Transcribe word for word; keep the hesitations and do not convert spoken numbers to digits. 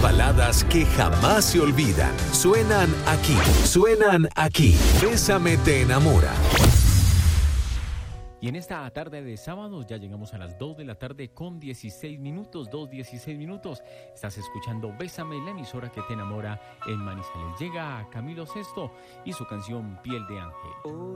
baladas que jamás se olvidan. Suenan aquí, suenan aquí. Bésame te enamora. Y en esta tarde de sábado ya llegamos a las dos de la tarde con dieciséis minutos, dos dieciséis minutos. Estás escuchando Bésame, la emisora que te enamora en Manizales. Llega Camilo Sesto y su canción Piel de Ángel.